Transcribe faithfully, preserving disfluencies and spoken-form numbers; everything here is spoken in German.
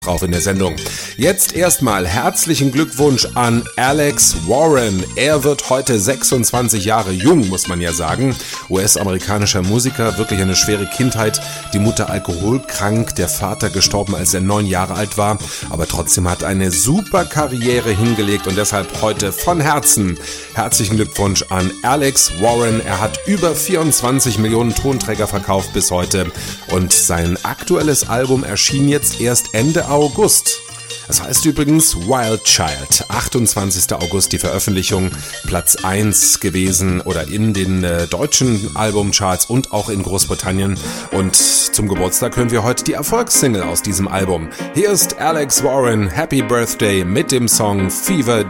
drauf in der Sendung. Jetzt erstmal herzlichen Glückwunsch an Alex Warren. Er wird heute sechsundzwanzig Jahre jung, muss man ja sagen. U S-amerikanischer Musiker, wirklich eine schwere Kindheit. Die Mutter alkoholkrank, der Vater gestorben, als er neun Jahre alt war. Aber trotzdem hat eine super Karriere hingelegt und deshalb heute von Herzen herzlichen Glückwunsch an Alex Warren. Er hat über vierundzwanzig Millionen Tonträger verkauft bis heute und sein aktuelles Album erschien jetzt erst Ende August. Das heißt übrigens Wild Child. achtundzwanzigster August die Veröffentlichung, Platz eins gewesen oder in den äh, deutschen Albumcharts und auch in Großbritannien. Und zum Geburtstag hören wir heute die Erfolgssingle aus diesem Album. Hier ist Alex Warren, Happy Birthday mit dem Song Fever